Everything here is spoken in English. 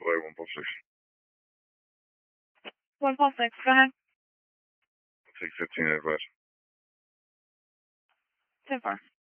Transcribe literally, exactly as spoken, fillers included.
way, one four six. one four six, go ahead. Take fifteen advice. ten four.